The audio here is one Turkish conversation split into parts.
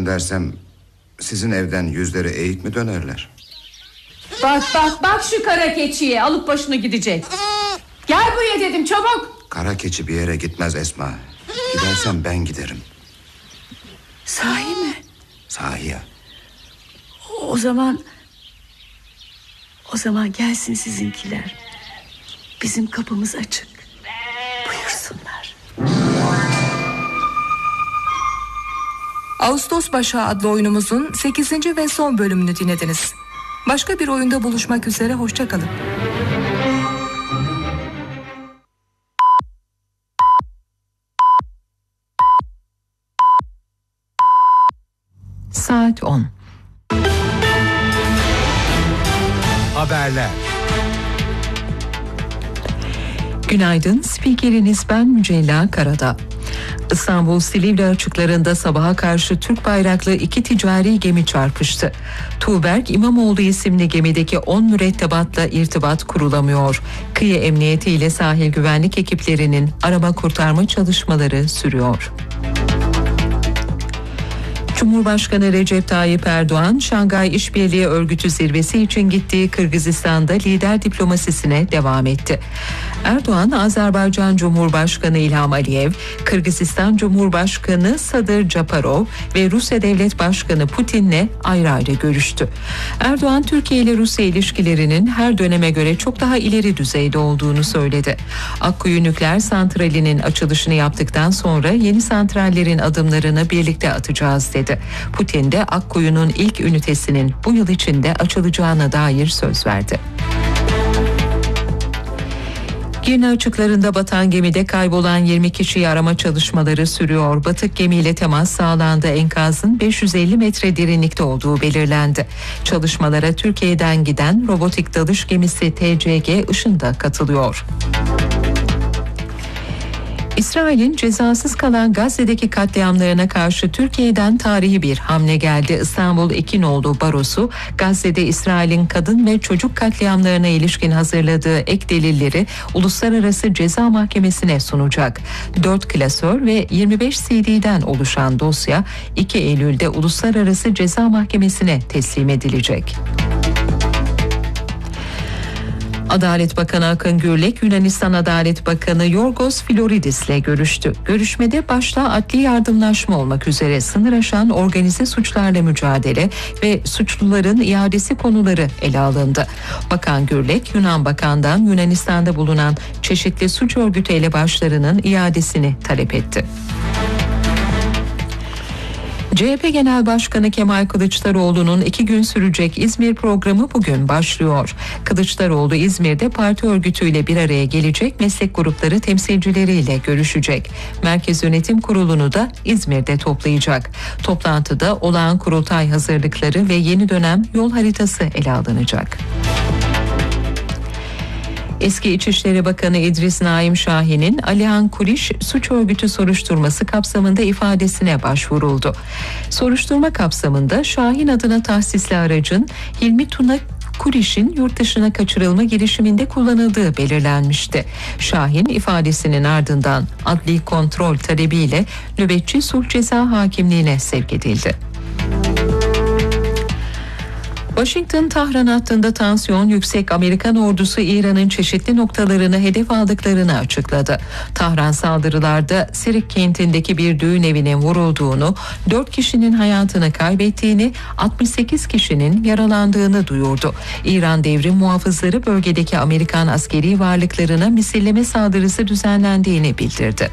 göndersem sizin evden yüzleri eğik mi dönerler? Bak şu kara keçiye, alıp başını gidecek. Gel buraya dedim, çabuk. Kara keçi bir yere gitmez Esma. Gidersem ben giderim. Sahi mi? Sahi ya. O zaman gelsin sizinkiler. Bizim kapımız açık. Buyursunlar. Ağustos Başağı adlı oyunumuzun 8. ve son bölümünü dinlediniz. Başka bir oyunda buluşmak üzere, hoşça kalın. Saat 10. Haberler. Günaydın, spikeriniz ben Mücella Karadağ. İstanbul Silivri açıklarında sabaha karşı Türk bayraklı 2 ticari gemi çarpıştı. Tuğberk İmamoğlu isimli gemideki 10 mürettebatla irtibat kurulamıyor. Kıyı Emniyeti ile sahil güvenlik ekiplerinin arama kurtarma çalışmaları sürüyor. Cumhurbaşkanı Recep Tayyip Erdoğan, Şangay İşbirliği Örgütü zirvesi için gittiği Kırgızistan'da lider diplomasisine devam etti. Erdoğan, Azerbaycan Cumhurbaşkanı İlham Aliyev, Kırgızistan Cumhurbaşkanı Sadır Japarov ve Rusya Devlet Başkanı Putin'le ayrı ayrı görüştü. Erdoğan, Türkiye ile Rusya ilişkilerinin her döneme göre çok daha ileri düzeyde olduğunu söyledi. Akkuyu Nükleer Santrali'nin açılışını yaptıktan sonra yeni santrallerin adımlarını birlikte atacağız dedi. Putin de Akkuyu'nun ilk ünitesinin bu yıl içinde açılacağına dair söz verdi. Girne açıklarında batan gemide kaybolan 20 kişiyi arama çalışmaları sürüyor. Batık gemiyle temas sağlandı. Enkazın 550 metre derinlikte olduğu belirlendi. Çalışmalara Türkiye'den giden robotik dalış gemisi TCG Işın da katılıyor. İsrail'in cezasız kalan Gazze'deki katliamlarına karşı Türkiye'den tarihi bir hamle geldi. İstanbul Ekinoğlu Barosu, Gazze'de İsrail'in kadın ve çocuk katliamlarına ilişkin hazırladığı ek delilleri Uluslararası Ceza Mahkemesi'ne sunacak. 4 klasör ve 25 CD'den oluşan dosya 2 Eylül'de Uluslararası Ceza Mahkemesi'ne teslim edilecek. Adalet Bakanı Akın Gürlek, Yunanistan Adalet Bakanı Yorgos Floridis'le görüştü. Görüşmede başta adli yardımlaşma olmak üzere sınır aşan organize suçlarla mücadele ve suçluların iadesi konuları ele alındı. Bakan Gürlek, Yunan Bakan'dan Yunanistan'da bulunan çeşitli suç örgütü elebaşlarının iadesini talep etti. CHP Genel Başkanı Kemal Kılıçdaroğlu'nun 2 gün sürecek İzmir programı bugün başlıyor. Kılıçdaroğlu İzmir'de parti örgütüyle bir araya gelecek, meslek grupları temsilcileriyle görüşecek. Merkez Yönetim Kurulu'nu da İzmir'de toplayacak. Toplantıda olağan kurultay hazırlıkları ve yeni dönem yol haritası ele alınacak. Eski İçişleri Bakanı İdris Naim Şahin'in Alihan Kuriş suç örgütü soruşturması kapsamında ifadesine başvuruldu. Soruşturma kapsamında Şahin adına tahsisli aracın Hilmi Tuna Kuriş'in yurt dışına kaçırılma girişiminde kullanıldığı belirlenmişti. Şahin ifadesinin ardından adli kontrol talebiyle nöbetçi sulh ceza hakimliğine sevk edildi. Washington-Tahran hattında tansiyon yüksek. Amerikan ordusu İran'ın çeşitli noktalarını hedef aldıklarını açıkladı. Tahran saldırılarda Sirik kentindeki bir düğün evinin vurulduğunu, 4 kişinin hayatını kaybettiğini, 68 kişinin yaralandığını duyurdu. İran Devrim Muhafızları bölgedeki Amerikan askeri varlıklarına misilleme saldırısı düzenlendiğini bildirdi.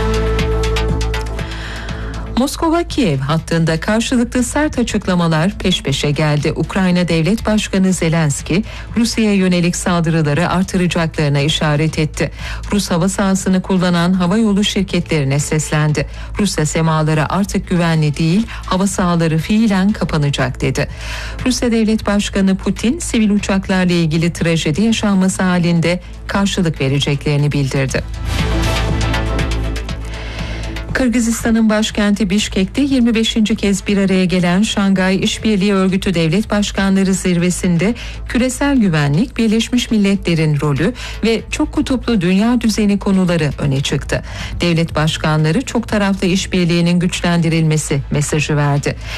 Moskova-Kiev hattında karşılıklı sert açıklamalar peş peşe geldi. Ukrayna Devlet Başkanı Zelenski, Rusya'ya yönelik saldırıları artıracaklarına işaret etti. Rus hava sahasını kullanan havayolu şirketlerine seslendi. Rusya semaları artık güvenli değil, hava sahaları fiilen kapanacak dedi. Rusya Devlet Başkanı Putin, sivil uçaklarla ilgili trajedi yaşanması halinde karşılık vereceklerini bildirdi. Kırgızistan'ın başkenti Bişkek'te 25. kez bir araya gelen Şangay İşbirliği Örgütü Devlet Başkanları Zirvesi'nde küresel güvenlik, Birleşmiş Milletler'in rolü ve çok kutuplu dünya düzeni konuları öne çıktı. Devlet başkanları çok taraflı işbirliğinin güçlendirilmesi mesajı verdi.